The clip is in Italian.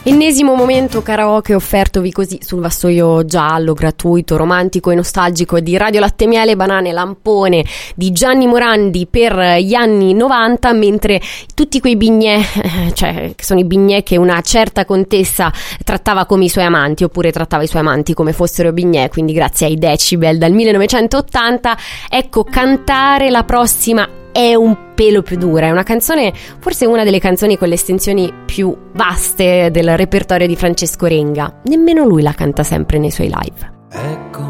Ennesimo momento karaoke offertovi così sul vassoio giallo, gratuito, romantico e nostalgico di Radio Latte Miele Banane Lampone di Gianni Morandi per gli anni 90, mentre tutti quei bignè, cioè che sono i bignè che una certa contessa trattava come i suoi amanti, oppure trattava i suoi amanti come fossero bignè, quindi grazie ai decibel dal 1980, ecco, cantare la prossima è un pelo più dura, è una canzone, forse una delle canzoni con le estensioni più vaste del repertorio di Francesco Renga. Nemmeno lui la canta sempre nei suoi live. Ecco